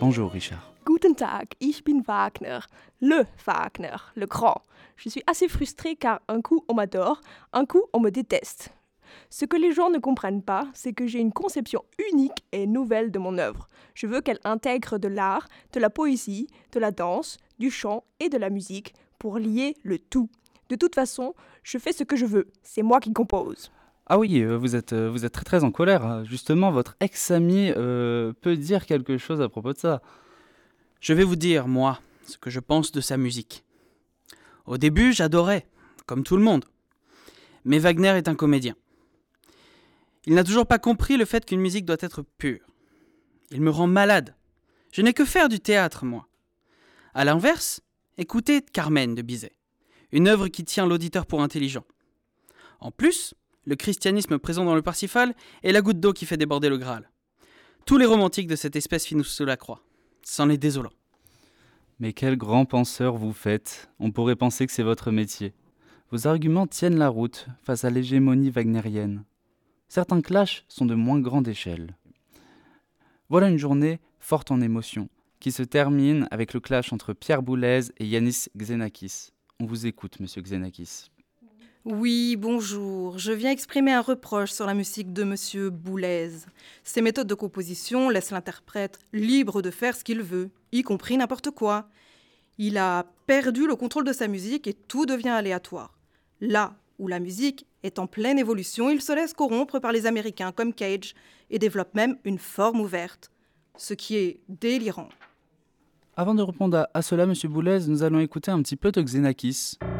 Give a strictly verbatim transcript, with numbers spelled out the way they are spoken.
Bonjour Richard. Guten Tag, ich bin Wagner, le Wagner, le grand. Je suis assez frustrée car un coup on m'adore, un coup on me déteste. Ce que les gens ne comprennent pas, c'est que j'ai une conception unique et nouvelle de mon œuvre. Je veux qu'elle intègre de l'art, de la poésie, de la danse, du chant et de la musique pour lier le tout. De toute façon, je fais ce que je veux, c'est moi qui compose. Ah oui, euh, vous êtes, euh, vous êtes très très en colère. Justement, votre ex-ami euh, peut dire quelque chose à propos de ça. Je vais vous dire, moi, ce que je pense de sa musique. Au début, j'adorais, comme tout le monde. Mais Wagner est un comédien. Il n'a toujours pas compris le fait qu'une musique doit être pure. Il me rend malade. Je n'ai que faire du théâtre, moi. À l'inverse, écoutez Carmen de Bizet, une œuvre qui tient l'auditeur pour intelligent. En plus, le christianisme présent dans le Parsifal est la goutte d'eau qui fait déborder le Graal. Tous les romantiques de cette espèce finissent sous la croix. C'en est désolant. Mais quel grand penseur vous faites. On pourrait penser que c'est votre métier. Vos arguments tiennent la route face à l'hégémonie wagnérienne. Certains clashs sont de moins grande échelle. Voilà une journée forte en émotions, qui se termine avec le clash entre Pierre Boulez et Yanis Xenakis. On vous écoute, monsieur Xenakis. Oui, bonjour. Je viens exprimer un reproche sur la musique de monsieur Boulez. Ses méthodes de composition laissent l'interprète libre de faire ce qu'il veut, y compris n'importe quoi. Il a perdu le contrôle de sa musique et tout devient aléatoire. Là où la musique est en pleine évolution, il se laisse corrompre par les Américains comme Cage et développe même une forme ouverte, ce qui est délirant. Avant de répondre à, à cela, monsieur Boulez, nous allons écouter un petit peu de Xenakis.